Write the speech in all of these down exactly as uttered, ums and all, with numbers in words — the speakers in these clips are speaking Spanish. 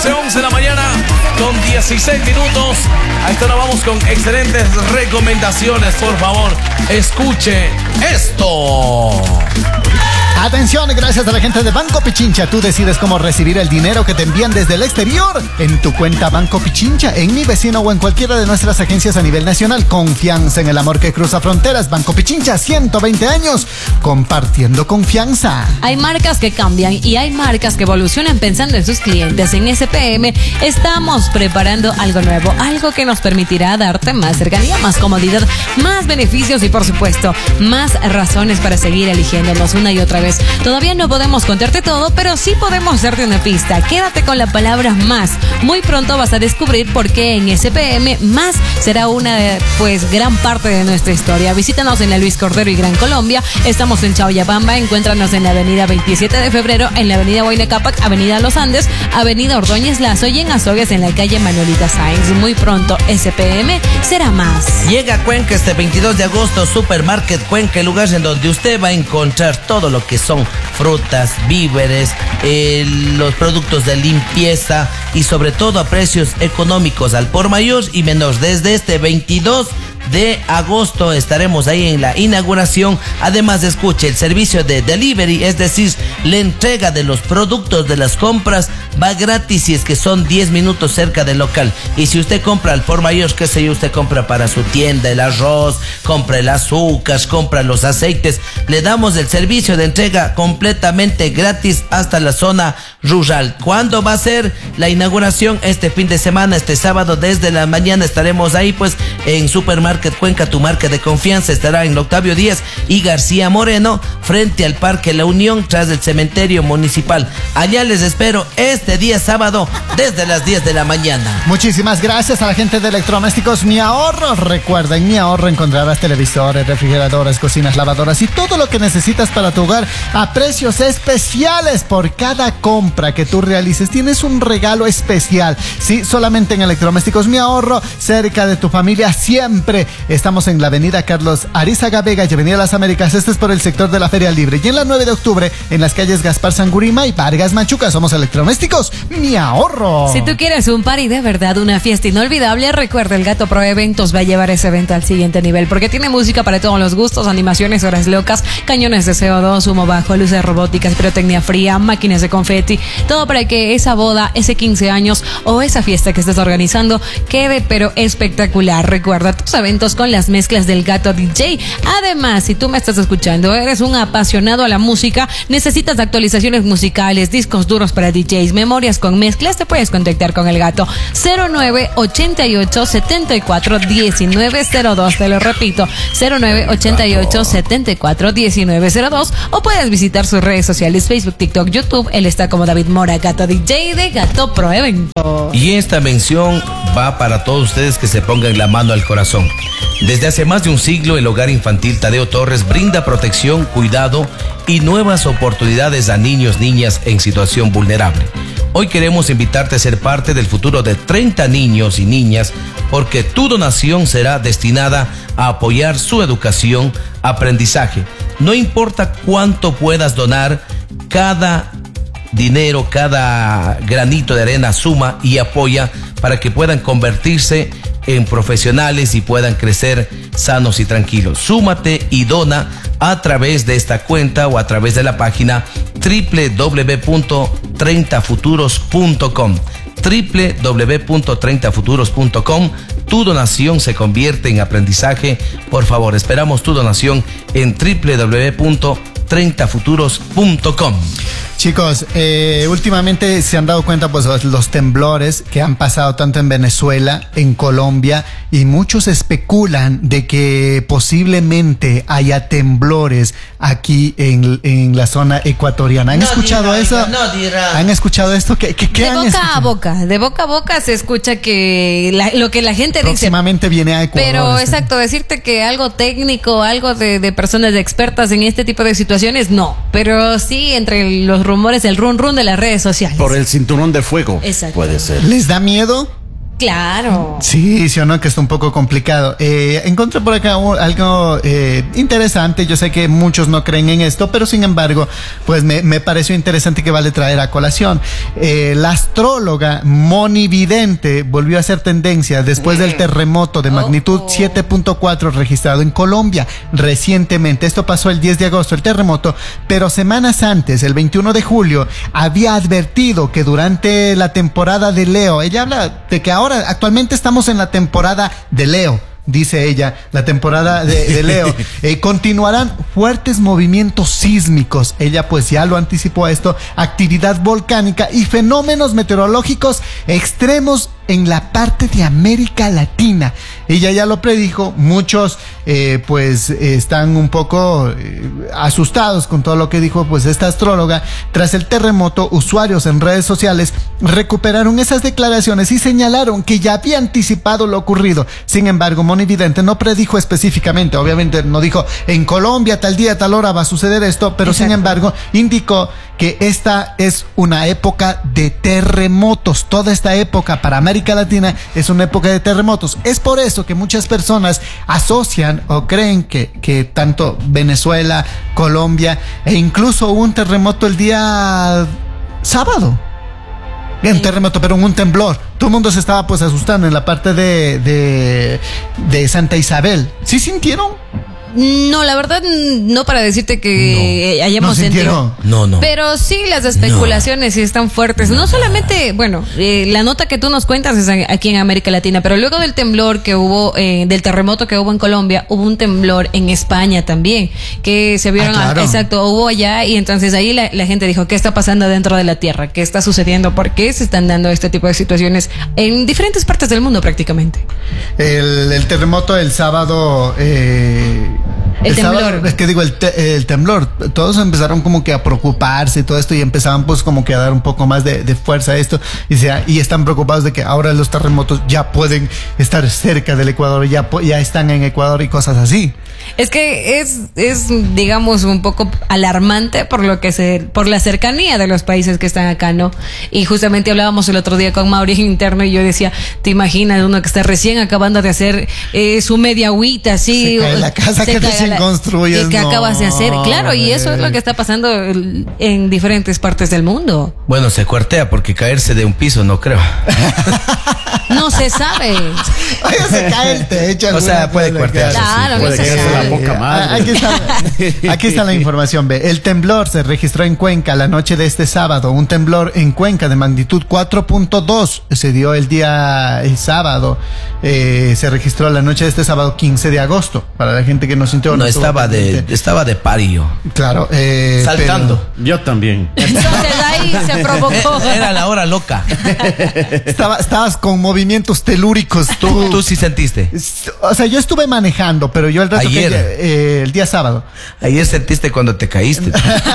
doce, once de la mañana con dieciséis minutos. A esta hora vamos con excelentes recomendaciones. Por favor, escuche esto. Atención, gracias a la gente de Banco Pichincha, tú decides cómo recibir el dinero que te envían desde el exterior en tu cuenta Banco Pichincha, en Mi Vecino o en cualquiera de nuestras agencias a nivel nacional. Confianza en el amor que cruza fronteras. Banco Pichincha, ciento veinte años compartiendo confianza. Hay marcas que cambian y hay marcas que evolucionan pensando en sus clientes. En S P M estamos preparando algo nuevo, algo que nos permitirá darte más cercanía, más comodidad, más beneficios y por supuesto más razones para seguir eligiéndonos una y otra vez. Todavía no podemos contarte todo, pero sí podemos darte una pista. Quédate con la palabra más. Muy pronto vas a descubrir por qué en S P M más será una pues gran parte de nuestra historia. Visítanos en la Luis Cordero y Gran Colombia. Estamos en Chaoyabamba. Encuéntranos en la avenida veintisiete de febrero, en la avenida Huayna Cápac, avenida Los Andes, avenida Ordóñez Lazo y en Azogues en la calle Manuelita Sáenz. Muy pronto S P M será más. Llega a Cuenca este veintidós de agosto, Supermarket Cuenca, el lugar en donde usted va a encontrar todo lo que son frutas, víveres, eh, los productos de limpieza y sobre todo a precios económicos al por mayor y menor. Desde este veintidós de agosto estaremos ahí en la inauguración. Además, escuche, el servicio de delivery, es decir, la entrega de los productos de las compras va gratis si es que son diez minutos cerca del local. Y si usted compra al por mayor, qué sé yo, usted compra para su tienda el arroz, compra el azúcar, compra los aceites, le damos el servicio de entrega completamente gratis hasta la zona rural. ¿Cuándo va a ser la inauguración? Este fin de semana, este sábado desde la mañana estaremos ahí pues en Supermarket Cuenca, tu marca de confianza. Estará en Octavio Díaz y García Moreno, frente al Parque La Unión, tras el cementerio municipal. Allá les espero este día sábado desde las diez de la mañana. Muchísimas gracias a la gente de Electrodomésticos Mi Ahorro. Recuerda, en Mi Ahorro encontrarás televisores, refrigeradores, cocinas, lavadoras y todo lo que necesitas para tu hogar a precios especiales. Por cada compra que tú realices tienes un regalo especial. Sí, solamente en Electrodomésticos Mi Ahorro, cerca de tu familia siempre. Estamos en la avenida Carlos Arizaga Vega y avenida Las Américas. Este es por el sector de la Feria Libre. Y en la nueve de octubre, en las calles Gaspar Sangurima y Vargas Machuca. Somos Electrodomésticos Mi Ahorro. Si tú quieres un party de verdad, una fiesta inolvidable, recuerda, el Gato Pro Eventos va a llevar ese evento al siguiente nivel, porque tiene música para todos los gustos, animaciones, horas locas, cañones de C O dos, humo bajo, luces robóticas, pirotecnia fría, máquinas de confeti, todo para que esa boda, ese quince años o esa fiesta que estés organizando quede pero espectacular. Recuerda tus eventos con las mezclas del Gato D J. Además, si tú me estás escuchando, eres un apasionado a la música, necesitas actualizaciones musicales, discos duros para D Js, memorias con mezclas, te puedes contactar con el Gato. cero nueve ochenta y ocho setenta y cuatro diecinueve cero dos, te lo repito, cero nueve ochenta y ocho setenta y cuatro diecinueve cero dos, o puedes visitar sus redes sociales, Facebook, TikTok, YouTube. Él está como David Mora, Gato D J de Gato Pro Evento. Y esta mención va para todos ustedes que se pongan la mano al corazón. Desde hace más de un siglo, el Hogar Infantil Tadeo Torres brinda protección, cuidado y nuevas oportunidades a niños, niñas en situación vulnerable. Hoy queremos invitarte a ser parte del futuro de treinta niños y niñas, porque tu donación será destinada a apoyar su educación, aprendizaje. No importa cuánto puedas donar, cada dinero, cada granito de arena suma y apoya para que puedan convertirse en profesionales y puedan crecer sanos y tranquilos. Súmate y dona a través de esta cuenta o a través de la página doble u doble u doble u punto treinta futuros punto com. doble u doble u doble u punto treinta futuros punto com. Tu donación se convierte en aprendizaje. Por favor, esperamos tu donación en doble u doble u doble u punto treinta futuros punto com. Chicos, eh, últimamente se han dado cuenta pues los temblores que han pasado tanto en Venezuela, en Colombia, y muchos especulan de que posiblemente haya temblores aquí en, en la zona ecuatoriana. ¿Han no escuchado dirá, eso? No dirá. ¿Han escuchado esto? ¿Qué, qué, qué de han boca escuchado? a boca, de boca a boca se escucha que la, lo que la gente dice. Próximamente viene a Ecuador. Pero exacto, decirte que algo técnico, algo de, de personas expertas en este tipo de situaciones, no. Pero sí entre los rumores, el run run de las redes sociales. Por el cinturón de fuego. Exacto. Puede ser. ¿Les da miedo? Claro. Sí, sí o no, que está un poco complicado. Eh, encontré por acá un- algo eh, interesante. Yo sé que muchos no creen en esto, pero sin embargo, pues me, me pareció interesante que vale traer a colación. Eh, la astróloga monividente volvió a hacer tendencia después del terremoto de magnitud Oh. siete punto cuatro registrado en Colombia recientemente. Esto pasó el diez de agosto, el terremoto, pero semanas antes, el veintiuno de julio, había advertido que durante la temporada de Leo, ella habla de que ahora actualmente estamos en la temporada de Leo, dice ella, la temporada de, de Leo, eh, continuarán fuertes movimientos sísmicos. Ella pues ya lo anticipó a esto, actividad volcánica y fenómenos meteorológicos extremos en la parte de América Latina. Ella ya lo predijo, muchos eh, pues eh, están un poco eh, asustados con todo lo que dijo pues esta astróloga. Tras el terremoto, usuarios en redes sociales recuperaron esas declaraciones y señalaron que ya había anticipado lo ocurrido. Sin embargo, Monividente no predijo específicamente, obviamente no dijo en Colombia tal día, tal hora va a suceder esto, pero Exacto. sin embargo indicó que esta es una época de terremotos. Toda esta época para América Latina es una época de terremotos. Es por eso que muchas personas asocian o creen que, que tanto Venezuela, Colombia e incluso hubo un terremoto el día sábado. Un terremoto, pero un temblor. Todo el mundo se estaba pues asustando en la parte de, de, de Santa Isabel. ¿Sí sintieron? No, la verdad, no para decirte que No. hayamos ¿No sentido. sintieron? No, no. Pero sí, las especulaciones sí están fuertes. No solamente, bueno, eh, la nota que tú nos cuentas es a- aquí en América Latina, pero luego del temblor que hubo, eh, del terremoto que hubo en Colombia, hubo un temblor en España también, que se vieron, Ah, claro. a- exacto, hubo allá, y entonces ahí la, la gente dijo, ¿qué está pasando dentro de la Tierra? ¿Qué está sucediendo? ¿Por qué se están dando este tipo de situaciones en diferentes partes del mundo prácticamente? El, el terremoto del sábado. Eh, El temblor. sábado, es que digo, el, te- el temblor. Todos empezaron como que a preocuparse y todo esto y empezaban pues como que a dar un poco más de, de fuerza a esto. Y, sea, y están preocupados de que ahora los terremotos ya pueden estar cerca del Ecuador, ya, po- ya están en Ecuador y cosas así. Es que es, es, digamos, un poco alarmante por lo que se, por la cercanía de los países que están acá, ¿no? Y justamente hablábamos el otro día con Mauri en interno y yo decía, ¿te imaginas uno que está recién acabando de hacer eh, su media agüita así? Se cae la casa se que cae recién la- construyes, que, que no, acabas de hacer. Claro, y eso es lo güey. que está pasando en diferentes partes del mundo. Bueno, se cuartea porque caerse de un piso no creo. No se sabe. Oye, se cae el techo. O sea, alguna puede cosa, cuartearse, Claro, no puede se caerse sabe. la poca madre. Ah, Aquí está, aquí está la información, ve. El temblor se registró en Cuenca la noche de este sábado. Un temblor en Cuenca de magnitud cuatro punto dos se dio el día, el sábado. Eh, se registró la noche de este sábado quince de agosto. Para la gente que no sintió. No, estuvo estaba de, pendiente. estaba de pario. Claro. Eh, Saltando. Yo también. Entonces ahí se provocó. Era la hora loca. pero estaba, estabas con movimientos telúricos. Tú, tú sí sentiste. O sea, yo estuve manejando, pero yo el rato Ayer. que eh, el día sábado. Ayer sentiste cuando te caíste.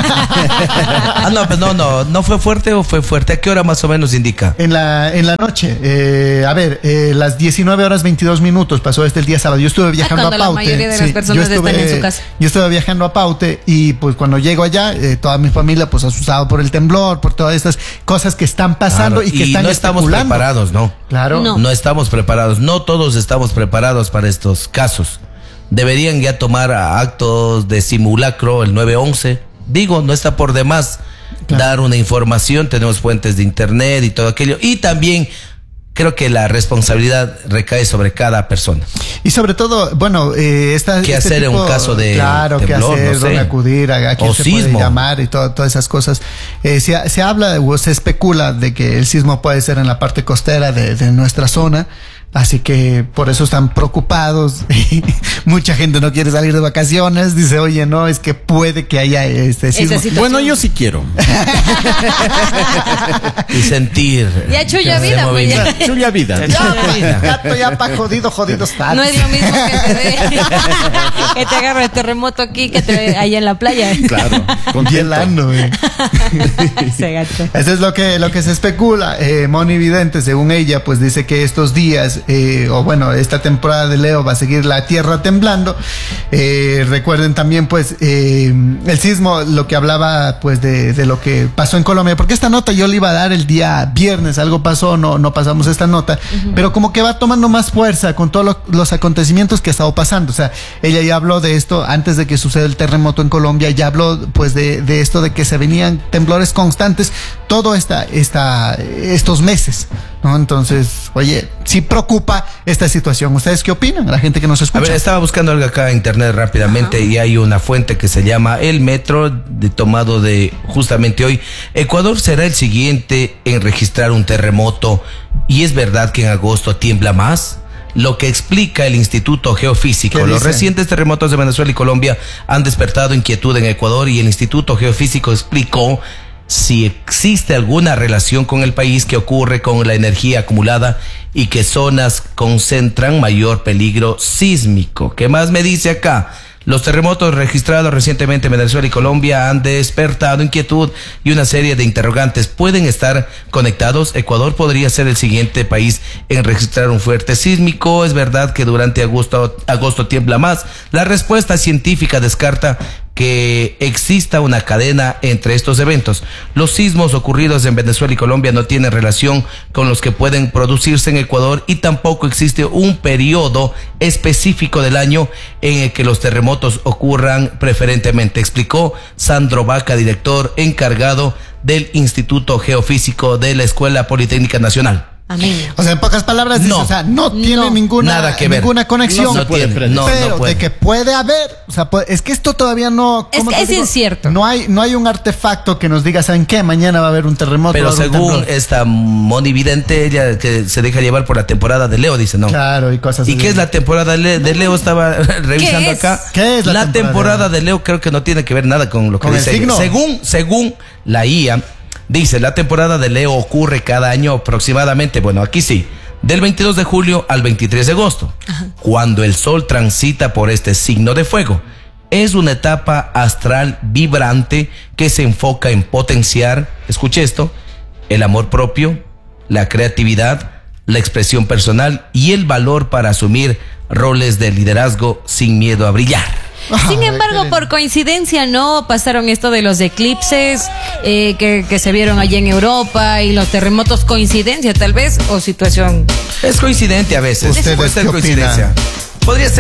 Ah, no, pues no, no. ¿No fue fuerte o fue fuerte? ¿A qué hora más o menos indica? En la, en la noche, eh, a ver, eh, las diecinueve horas veintidós minutos pasó este el día sábado. Yo estuve viajando cuando a la Paute. mayoría de las personas yo estuve, están en su casa. Yo estuve viajando a Paute y pues cuando llego allá, eh, toda mi familia pues asustado por el temblor, por todas estas cosas que están pasando Claro, y que están no estamos especulando. preparados, ¿no? Claro. No. No estamos preparados. No todos estamos preparados para estos casos. Deberían ya tomar actos de simulacro el nueve once. Digo, no está por demás Claro. dar una información. Tenemos fuentes de internet y todo aquello. Y también creo que la responsabilidad recae sobre cada persona. Y sobre todo, bueno, eh, esta, ¿Qué este hacer en tipo- un caso de claro, qué temblor? hacer, No sé. dónde acudir, a, a quién O se sismo. puede llamar y todo- todas esas cosas. Eh, se, se habla o se especula de que el sismo puede ser en la parte costera de, de nuestra zona. Así que por eso están preocupados. Mucha gente no quiere salir de vacaciones. Dice, oye, no, es que puede que haya este Esa sismo. situación. Bueno, yo sí quiero. Y sentir. Ya chulla ese vida, pues, movimiento. ya. Chulla vida. Ya, pa, gato, ya pa' jodido, jodido está. No es lo mismo que te, dé- que te agarre el terremoto aquí que te dé allá en la playa. Claro. Con Hielando, eh. Ese gato. Eso es lo que, lo que se especula. Eh, Moni Vidente, según ella, pues dice que estos días eh, o bueno, esta temporada de Leo va a seguir la tierra temblando. Eh, recuerden también, pues, eh, el sismo, lo que hablaba, pues, de, de lo que pasó en Colombia, porque esta nota yo le iba a dar el día viernes, algo pasó, no, no pasamos esta nota, uh-huh. pero como que va tomando más fuerza con todos lo, los acontecimientos que ha estado pasando. O sea, ella ya habló de esto antes de que suceda el terremoto en Colombia, ya habló, pues, de, de esto de que se venían temblores constantes todo esta, esta, estos meses, ¿no? Entonces, oye, sí preocupa esta situación. ¿Ustedes qué opinan? La gente que nos escucha. A ver, estaba buscando algo acá en internet rápidamente. Ajá. Y hay una fuente que se llama El Metro, de tomado de justamente hoy. Ecuador será el siguiente en registrar un terremoto, y es verdad que en agosto tiembla más. Lo que explica el Instituto Geofísico. Los recientes terremotos de Venezuela y Colombia han despertado inquietud en Ecuador, y el Instituto Geofísico explicó si existe alguna relación con el país, que ocurre con la energía acumulada y qué zonas concentran mayor peligro sísmico. ¿Qué más me dice acá? Los terremotos registrados recientemente en Venezuela y Colombia han despertado inquietud y una serie de interrogantes. ¿Pueden estar conectados? Ecuador podría ser el siguiente país en registrar un fuerte sísmico. ¿Es verdad que durante agosto, agosto tiembla más? La respuesta científica descarta que exista una cadena entre estos eventos. Los sismos ocurridos en Venezuela y Colombia no tienen relación con los que pueden producirse en Ecuador, y tampoco existe un periodo específico del año en el que los terremotos ocurran preferentemente, explicó Sandro Vaca, director encargado del Instituto Geofísico de la Escuela Politécnica Nacional. Amén. O sea, en pocas palabras, no, dice, o sea, no tiene no, ninguna, nada que ver. ninguna conexión. No, no puede, tiene, no, pero no puede. de que puede haber, o sea, puede, es que esto todavía no. Es que es digo? incierto. No hay, no hay un artefacto que nos diga, ¿saben qué? Mañana va a haber un terremoto. Pero según temblor. esta monividente, ella que se deja llevar por la temporada de Leo, dice, ¿no? Claro, y cosas ¿Y así. qué es la temporada de Leo? Estaba revisando ¿Qué es? acá. ¿Qué es la, la temporada, temporada de Leo? Creo que no tiene que ver nada con lo que ¿Con el dice signo? ella. Según, según la I A, dice, la temporada de Leo ocurre cada año aproximadamente, bueno, aquí sí, del veintidós de julio al veintitrés de agosto, ajá, cuando el sol transita por este signo de fuego. Es una etapa astral vibrante que se enfoca en potenciar, escuche esto, el amor propio, la creatividad, la expresión personal y el valor para asumir roles de liderazgo sin miedo a brillar. Sin embargo, por coincidencia, no pasaron esto de los eclipses eh, que, que se vieron allí en Europa, y los terremotos. Coincidencia, tal vez, o situación. Es coincidente a veces. ¿Ustedes Puede ser qué coincidencia. opinan? Podría ser